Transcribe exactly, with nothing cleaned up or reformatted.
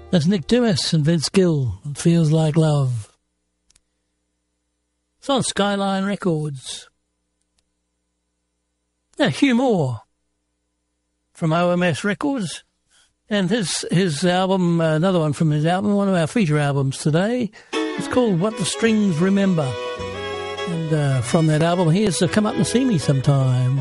That's Nick Dimas and Vince Gill. It Feels Like Love. It's on Skyline Records. Now, Hugh Moore from O M S Records. And his, his album, uh, another one from his album, one of our feature albums today. It's called What the Strings Remember. And uh, from that album, here's uh, Come Up and See Me Sometime.